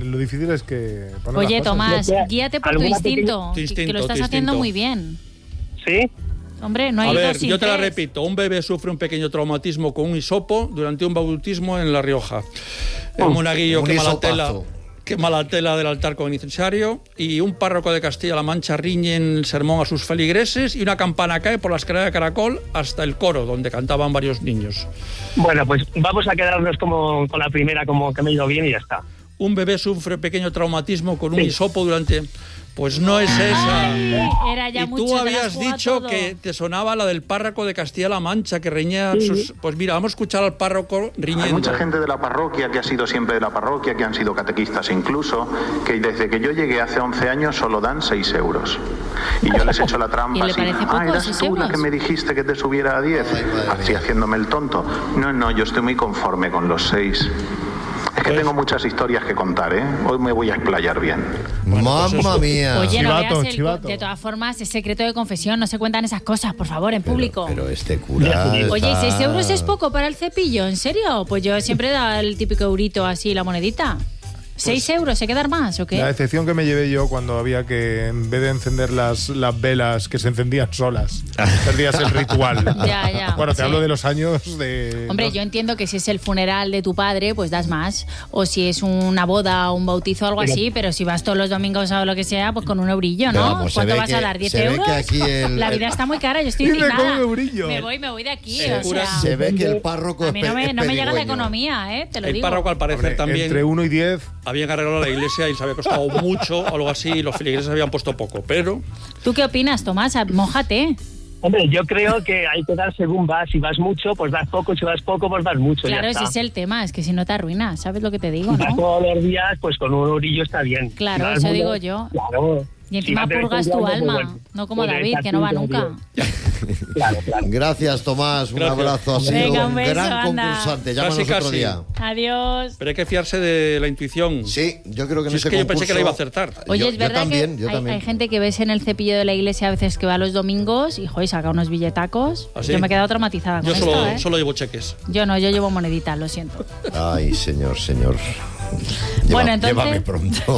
Lo difícil es que... Oye, Tomás, guíate por tu instinto, que lo estás haciendo muy bien. ¿Sí? Hombre, no hay A ver, dos sin yo te la tres. repito. Un bebé sufre un pequeño traumatismo con un hisopo durante un bautismo en La Rioja. El monaguillo quema la tela del altar con el incensario, y un párroco de Castilla-La Mancha riñe en el sermón a sus feligreses, y una campana cae por la escalera de caracol hasta el coro, donde cantaban varios niños. Bueno, pues vamos a quedarnos como con la primera, como que me ha ido bien y ya está. Un bebé sufre pequeño traumatismo con un hisopo durante... Pues no es esa. Era ya y mucho, tú habías te la has dicho jugado que te sonaba la del párroco de Castilla-La Mancha, que reñía sus... Pues mira, vamos a escuchar al párroco riñendo. Hay mucha gente de la parroquia que ha sido siempre de la parroquia, que han sido catequistas incluso, que desde que yo llegué hace 11 años solo dan 6 euros. Y yo les he hecho la trampa ¿Y le así. parece poco, Eras 6 tú la euros? que me dijiste que te subiera a 10. Así haciéndome el tonto. No, yo estoy muy conforme con los 6. Es que tengo muchas historias que contar, ¿eh? Hoy me voy a explayar bien. ¡Mamma mía! Oye, no Chivato, veas el... chivato. De todas formas, es secreto de confesión, no se cuentan esas cosas, por favor, en público. Pero este cura Oye, está... 6 euros es poco para el cepillo, ¿en serio? Pues yo siempre he dado el típico eurito así, la monedita. 6 euros, ¿se queda más o qué? La decepción que me llevé yo cuando había que, en vez de encender las velas, que se encendían solas, perdías el ritual. Ya. Bueno, te Sí. hablo de los años de... Hombre, yo entiendo que si es el funeral de tu padre, pues das más. O si es una boda o un bautizo o algo así, pero si vas todos los domingos o lo que sea, pues con un eurillo, ¿no? Vamos, ¿Cuánto se ve vas a dar? ¿10 se ve euros? que aquí La vida está muy cara, yo estoy Dime, indignada. con un eurillo. Me voy de aquí, El o cura sea... Se ve que el párroco A mí no me llega la pedigüeño. economía, te lo El digo. párroco, al parecer, Hombre, también entre 1 y 10... habían arreglado la iglesia y les había costado mucho o algo así, y los feligreses habían puesto poco, pero... ¿Tú qué opinas, Tomás? Mójate. Hombre, yo creo que hay que dar según vas. Si vas mucho, pues das poco. Si vas poco, pues das mucho. Claro, ya ese está. es el tema, es que si no te arruinas, ¿sabes lo que te digo, Si vas no? todos los días, pues con un eurillo está bien. Claro, Si vas eso muy- digo yo. Claro. Y encima Si vas de vez en purgas tu cuando, pues alma, bueno. no como Pues David, está que no va así, nunca. Claro. Gracias, Tomás. Un Gracias. abrazo. Ha sido Venga, un un beso, gran anda. concursante. Llámanos Casi, otro casi. día. Adiós. Pero hay que fiarse de la intuición. Sí, yo creo que en Si es ese que yo pensé que concurso- la iba a acertar. Oye, es verdad también, que yo también. hay gente que ves en el cepillo de la iglesia a veces que va los domingos y, joder, saca unos billetacos. ¿Ah, sí? Yo me he quedado traumatizada con Yo esto, ¿eh? solo llevo cheques. Yo no, yo llevo moneditas, lo siento. Ay, señor. Bueno, entonces- Llévame pronto.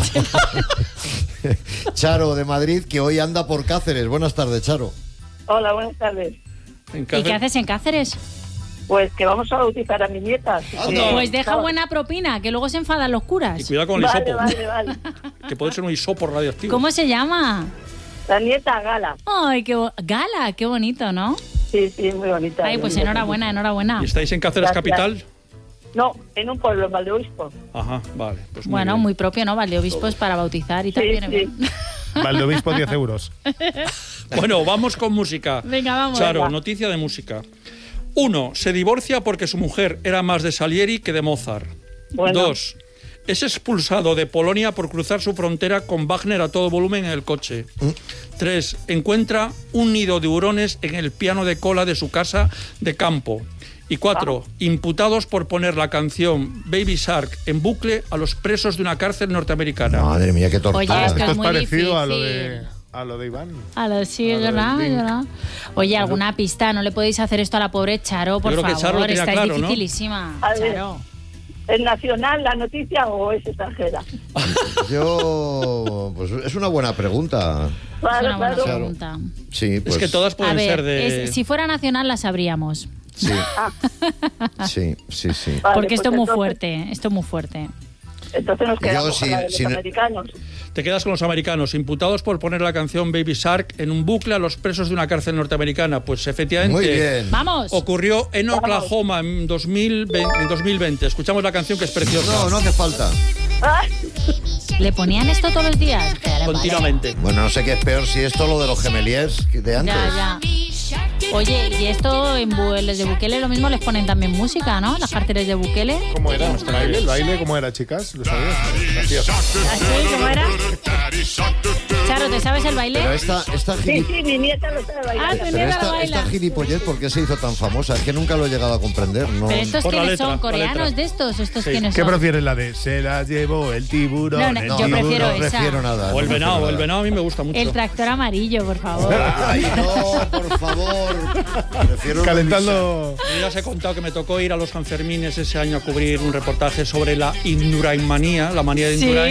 Charo, de Madrid, que hoy anda por Cáceres. Buenas tardes, Charo. Hola, buenas tardes. En ¿Y qué Cáceres- haces en Cáceres? Pues que vamos a bautizar a mi nieta. así que- Pues deja buena propina, que luego se enfadan los Y curas. cuidado con el Vale, hisopo, vale. que puede ser un hisopo radioactivo. ¿Cómo se llama? La nieta Gala. Ay, Gala, qué bonito, ¿no? Sí, muy bonita. Ay, pues enhorabuena. ¿Y estáis en Cáceres Gracias. capital? No, en un pueblo, en Valdeobispo. Ajá, vale. Pues Bueno, bien. muy propio, ¿no? Valdeobispos para bautizar y tal. Sí, Viene sí. bien. Valdeobispo 10 euros. Bueno, vamos con música. Venga, vamos. Charo, Venga. noticia de música. 1. Se divorcia porque su mujer era más de Salieri que de Mozart. Bueno. 2. Es expulsado de Polonia por cruzar su frontera con Wagner a todo volumen en el coche. 3. Encuentra un nido de hurones en el piano de cola de su casa de campo. Y 4. Imputados por poner la canción Baby Shark en bucle a los presos de una cárcel norteamericana. Madre mía, qué tortura. Oye, esto Esto es es muy parecido a difícil. lo de Iván. Sí, A es lo del verdad, Link. es verdad. Oye, alguna pista, no le podéis hacer esto a la pobre Charo, por Yo creo que favor. Charo lo tenía Esta claro, es ¿no? dificilísima. A ver. Charo. ¿Es nacional la noticia o es extranjera? Yo... Pues es una buena pregunta. Es Claro, una buena claro. pregunta. Sí, pues... Es que todas A pueden ver, ser de... si fuera nacional la sabríamos. Sí. Sí. Vale, Porque esto es muy entonces- fuerte. Entonces nos quedamos Yo, con la de los si no- americanos. Te quedas con los americanos, imputados por poner la canción Baby Shark en un bucle a los presos de una cárcel norteamericana. Pues efectivamente... Muy bien. ¡Vamos! Ocurrió en Oklahoma en 2020. Escuchamos la canción, que es preciosa. No hace falta. ¡Ah! ¿Le ponían esto todos los días? Continuamente. Bueno, no sé qué es peor, si esto o lo de los gemeliers de antes. Ya. Oye, y esto en los de Bukele lo mismo les ponen también música, ¿no? Las cárceles de Bukele. ¿Cómo era? ¿El baile cómo era, chicas? ¿Lo sabías? Gracias. ¿Así? ¿Cómo era? Charo, ¿te sabes el baile? Pero esta Sí, mi nieta lo sabe bailar. Ah, tu Pero nieta lo baila. esta gilipollez, ¿por qué se hizo tan famosa? Es que nunca lo he llegado a comprender. No. Pero estos Por la quiénes letra, son, la coreanos letra. de estos, estos Sí. quiénes ¿Qué son. prefieres, la de se la llevó el tiburón? No, el yo tiburón? prefiero no esa. prefiero nada. O el no venado, prefiero el nada. venado a mí me gusta mucho. El tractor amarillo, por favor. Ay, no, por favor. Prefiero el Calentando... Yo ya os he contado que me tocó ir a los Sanfermines ese año a cubrir un reportaje sobre la Indurain manía, la manía de Sí. Indurain.